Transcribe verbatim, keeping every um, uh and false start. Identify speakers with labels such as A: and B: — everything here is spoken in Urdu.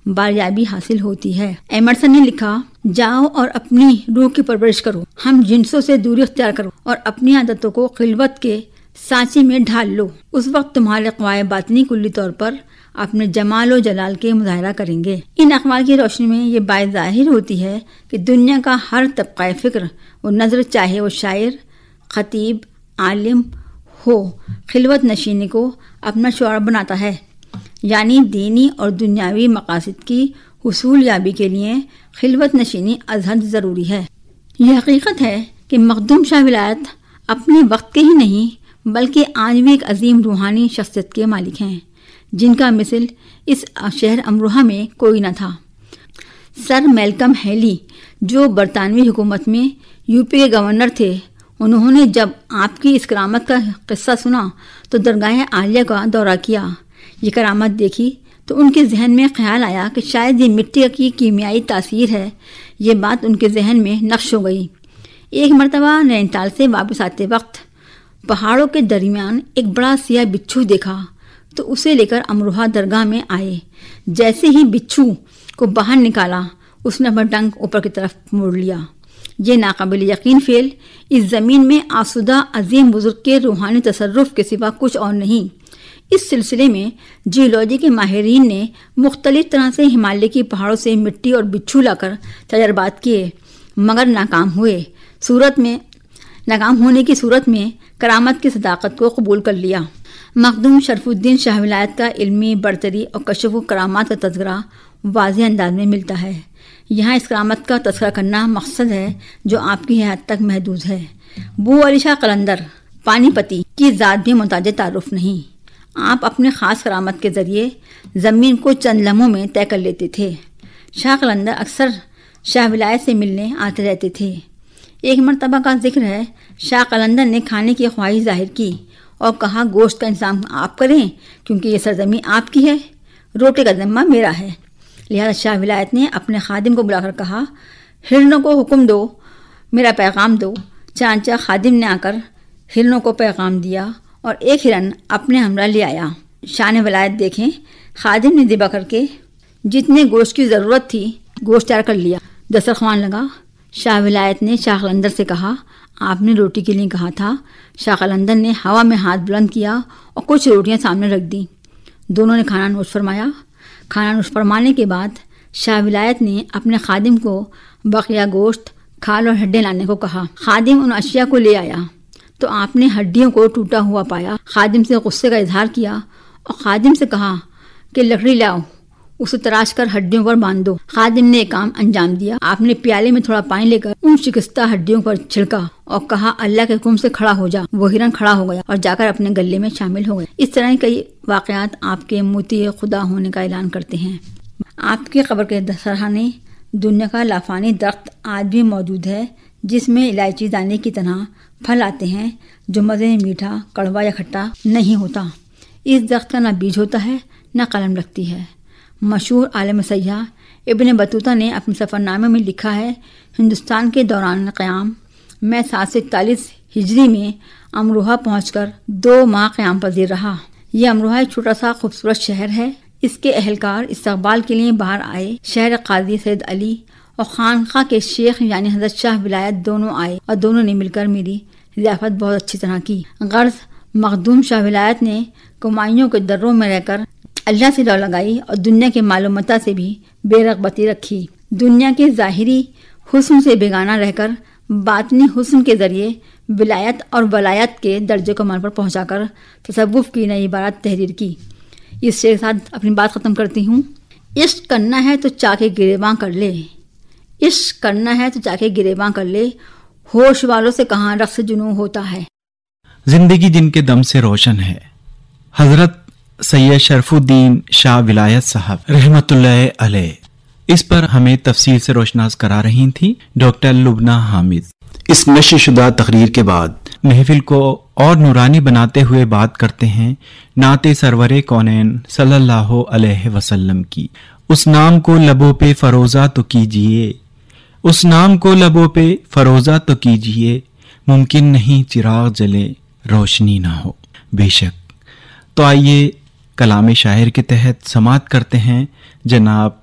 A: باریابی حاصل ہوتی ہے۔ ایمرسن نے لکھا، جاؤ اور اپنی روح کی پرورش کرو، ہم جنسوں سے دوری اختیار کرو اور اپنی عادتوں کو خلوت کے سانچے میں ڈھال لو۔ اس وقت تمہارے قوائے باطنی کلی طور پر اپنے جمال و جلال کے مظاہرہ کریں گے۔ ان اقوال کی روشنی میں یہ بات ظاہر ہوتی ہے کہ دنیا کا ہر طبقہ فکر و نظر، چاہے وہ شاعر، خطیب، عالم ہو، خلوت نشینی کو اپنا شعار بناتا ہے، یعنی دینی اور دنیاوی مقاصد کی حصول یابی کے لیے خلوت نشینی از حد ضروری ہے۔ یہ حقیقت ہے کہ مخدوم شاہ ولایت اپنے وقت کے ہی نہیں بلکہ آج بھی ایک عظیم روحانی شخصیت کے مالک ہیں، جن کا مثل اس شہر امروہہ میں کوئی نہ تھا۔ سر میلکم ہیلی، جو برطانوی حکومت میں یو پی کے گورنر تھے، انہوں نے جب آپ کی اس کرامت کا قصہ سنا تو درگاہ عالیہ کا دورہ کیا۔ یہ کرامت دیکھی تو ان کے ذہن میں خیال آیا کہ شاید یہ مٹی کی کیمیائی تاثیر ہے۔ یہ بات ان کے ذہن میں نقش ہو گئی۔ ایک مرتبہ نینیتال سے واپس آتے وقت پہاڑوں کے درمیان ایک بڑا سیاہ بچھو دیکھا تو اسے لے کر امروہہ درگاہ میں آئے۔ جیسے ہی بچھو کو باہر نکالا، اس نے اپنا ڈنک اوپر کی طرف موڑ لیا۔ یہ ناقابل یقین فعل اس زمین میں آسودہ عظیم بزرگ کے روحانی تصرف کے سوا کچھ اور نہیں۔ اس سلسلے میں جیولوجی کے ماہرین نے مختلف طرح سے ہمالیہ کی پہاڑوں سے مٹی اور بچھو لا کر تجربات کیے، مگر ناکام ہوئے۔ صورت میں ناکام ہونے کی صورت میں کرامت کی صداقت کو قبول کر لیا۔ مخدوم شرف الدین شاہ ولایت کا علمی برتری اور کشف و کرامات کا تذکرہ واضح انداز میں ملتا ہے۔ یہاں اس کرامت کا تذکرہ کرنا مقصد ہے جو آپ کی حیات تک محدود ہے۔ بو علی شاہ قلندر پانی پتی کی ذات بھی محتاج تعارف نہیں۔ آپ اپنے خاص کرامت کے ذریعے زمین کو چند لمحوں میں طے کر لیتے تھے۔ شاہ قلندر اکثر شاہ ولایت سے ملنے آتے رہتے تھے۔ ایک مرتبہ کا ذکر ہے، شاہ قلندر نے کھانے کی خواہش ظاہر کی اور کہا، گوشت کا انتظام آپ کریں کیونکہ یہ سرزمین آپ کی ہے، روٹی کا ذمہ میرا ہے۔ لہذا شاہ ولایت نے اپنے خادم کو بلا کر کہا، ہرنوں کو حکم دو، میرا پیغام دو۔ چانچہ خادم نے آ کر ہرنوں کو پیغام دیا اور ایک ہرن اپنے ہمراہ لے آیا۔ شان ولایت دیکھیں، خادم نے ذبح کر کے جتنے گوشت کی ضرورت تھی گوشت تیار کر لیا۔ دسترخوان لگا۔ شاہ ولایت نے شاہ قلندر سے کہا، آپ نے روٹی کے لیے کہا تھا۔ شاہ قلندر نے ہوا میں ہاتھ بلند کیا اور کچھ روٹیاں سامنے رکھ دیں۔ دونوں نے کھانا نوش فرمایا۔ کھانا نوش فرمانے کے بعد شاہ ولایت نے اپنے خادم کو بقیہ گوشت، کھال اور ہڈیاں لانے کو کہا۔ خادم ان اشیاء کو لے آیا تو آپ نے ہڈیوں کو ٹوٹا ہوا پایا۔ خادم سے غصے کا اظہار کیا اور خادم سے کہا کہ لکڑی لاؤ، اسے تراش کر ہڈیوں پر باندھ دو۔ خادم نے کام انجام دیا۔ آپ نے پیالے میں تھوڑا پانی لے کر ان شکستہ ہڈیوں پر چھڑکا اور کہا، اللہ کے حکم سے کھڑا ہو جا۔ وہ ہرن کھڑا ہو گیا اور جا کر اپنے گلے میں شامل ہو گیا۔ اس طرح کئی واقعات آپ کے موتی خدا ہونے کا اعلان کرتے ہیں۔ آپ کی قبر کے سرحانے دنیا کا لافانی درخت آج بھی موجود ہے، جس میں الائچی دانے کی طرح پھل آتے ہیں جو مزے میں میٹھا، کڑوا یا کھٹا نہیں ہوتا۔ اس درخت کا نہ بیج ہوتا ہے نہ قلم لگتی ہے۔ مشہور عالم سیاح ابن بطوطہ نے اپنے سفر نامے میں لکھا ہے، ہندوستان کے دوران قیام میں سات سو اکتالیس ہجری میں امروہہ پہنچ کر دو ماہ قیام پذیر رہا۔ یہ امروہہ ایک چھوٹا سا خوبصورت شہر ہے۔ اس کے اہلکار استقبال کے لیے باہر آئے۔ شہر قاضی سید علی اور خانقاہ کے شیخ یعنی حضرت شاہ ولایت دونوں آئے اور دونوں نے مل کر میری ضیافت بہت اچھی طرح کی۔ غرض مخدوم شاہ ولایت نے کمائیوں کے دروں میں رہ کر اللہ سے لو لگائی اور دنیا کے مال و متاع سے بھی بے رغبتی رکھی۔ دنیا کے ظاہری حسن سے بیگانہ رہ کر باطنی حسن کے ذریعے ولایت اور ولایت کے درجے کمال پر پہنچا کر تصوف کی نئی عبارت تحریر کی۔ اس سے ساتھ اپنی بات ختم کرتی ہوں۔ عشق کرنا ہے تو چاکے گریباں کر لے، عشق کرنا ہے تو چاکے گریباں کر لے، ہوش والوں سے کہاں رقص جنوں ہوتا ہے۔
B: زندگی جن کے دم سے روشن ہے، حضرت سید شرف الدین شاہ ولایت صاحب رحمت اللہ علیہ، اس پر ہمیں تفصیل سے روشناس کرا رہی تھی ڈاکٹر لبنہ حامد۔ اس نشر شدہ تقریر کے بعد محفل کو اور نورانی بناتے ہوئے بات کرتے ہیں نعت سرور کونین صلی اللہ علیہ وسلم کی۔ اس نام کو لبوں پہ فروزہ تو کیجئے، اس نام کو لبوں پہ فروزہ تو کیجئے، ممکن نہیں چراغ جلے روشنی نہ ہو۔ بے شک۔ تو آئیے کلام شاعر کے تحت سماعت کرتے ہیں جناب